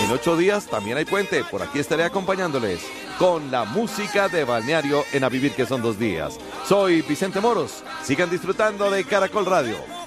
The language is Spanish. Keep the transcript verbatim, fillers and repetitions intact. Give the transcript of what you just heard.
En ocho días también hay puente. Por aquí estaré acompañándoles con la música de balneario en A Vivir que son dos días. Soy Vicente Moros. Sigan disfrutando de Caracol Radio.